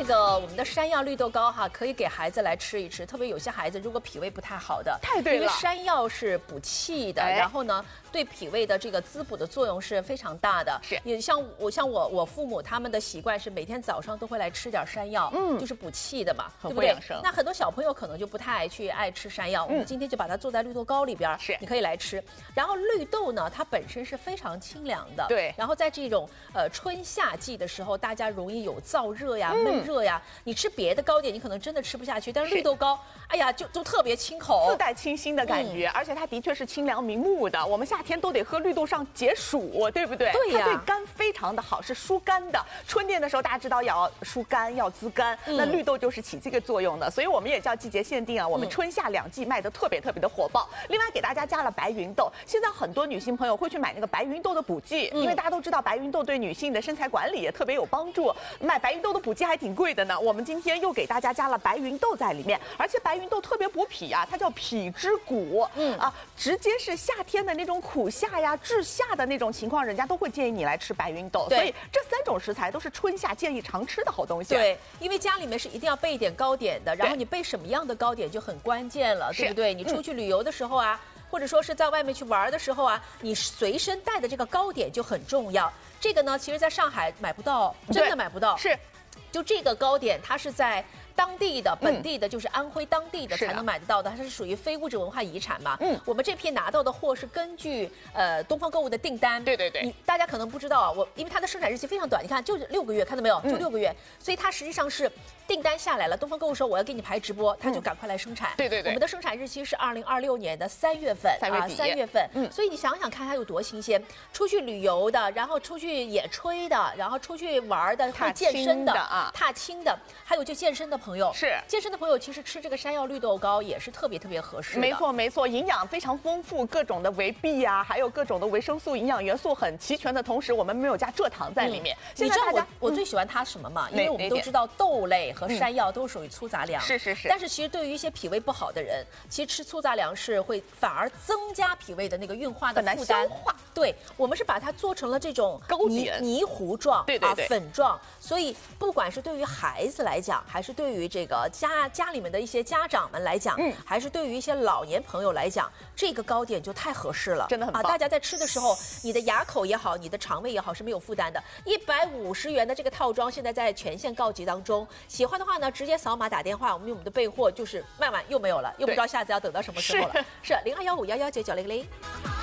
个我们的山药绿豆糕哈，可以给孩子来吃一吃，特别有些孩子如果脾胃不太好的， 太对了， 因为山药是补气的，然后呢，对脾胃的这个滋补的作用是非常大的。 是， 也像我父母他们的习惯是每天早上都会来吃点山药，就是补气的嘛，对不对？那很多小朋友可能就不太爱吃山药，我们今天就把它做在绿豆糕里边， 是， 你可以来吃。然后绿豆呢，它本身是非常清凉的， 对。 然后在这种春夏季的时候，大家容易有燥热呀、闷热呀，你吃别的糕点你可能真的吃不下去，但是绿豆糕，哎呀，就特别清口， 自带清新的感觉，而且它的确是清凉明目的。我们夏天都得喝绿豆上解暑，对不对？ 对呀， 它对肝非常的好，是疏肝的。春天的时候大家知道要疏肝要滋肝，那绿豆就是起这个作用的，所以我们也叫季节限定啊，我们春夏两季卖的特别的火爆。另外给大家加了白芸豆，现在很多女性朋友会去买那个白芸豆的补剂，因为大家都知道白芸豆对女性的身材管理也特别有帮助，买白芸豆的补剂还挺贵的呢。我们今天又给大家加了白芸豆在里面，而且白芸豆特别补脾啊，它叫脾之谷，直接是夏天的那种苦夏呀、治夏的那种情况，人家都会建议你来吃白芸豆。所以这3种食材都是春夏建议常吃的好东西。 对，因为家里面是一定要备一点糕点的，然后你备什么样的糕点就很关键了，对不对？你出去旅游的时候啊，或者说是在外面去玩的时候啊，你随身带的这个糕点就很重要。这个呢，其实在上海买不到，真的买不到。 是， 就这个糕点，它是在当地的本地的，就是安徽当地的才能买得到的，它是属于非物质文化遗产嘛。我们这批拿到的货是根据东方购物的订单。 对。 大家可能不知道啊，因为它的生产日期非常短，你看就是6个月，看到没有？就6个月，所以它实际上是订单下来了，东方购物说我要给你排直播，他就赶快来生产。 对。 我们的生产日期是2026年的3月份，3月份。所以你想想看，它有多新鲜。出去旅游的，然后出去野炊的，然后出去玩的，会健身的啊，踏青的，还有就健身的朋友。 是健身的朋友，其实吃这个山药绿豆糕也是特别合适的。 没错，营养非常丰富，各种的维 B 啊，还有各种的维生素、营养元素很齐全的同时，我们没有加蔗糖在里面。 你知道我最喜欢它什么吗？因为我们都知道豆类和山药都属于粗杂粮， 是。 但是其实对于一些脾胃不好的人，其实吃粗杂粮是会反而增加脾胃的那个运化的负担。对，我们是把它做成了这种糕点泥糊状， 对， 粉状。所以不管是对于孩子来讲，还是对于这个家里面的一些家长们来讲，还是对于一些老年朋友来讲，这个糕点就太合适了， 真的很棒。 大家在吃的时候，你的牙口也好，你的肠胃也好是没有负担的。150元的这个套装现在在全线告急当中，喜欢的话呢，直接扫码打电话，我们用我们的备货就是卖完又没有了，又不知道下次要等到什么时候了。是0215119900。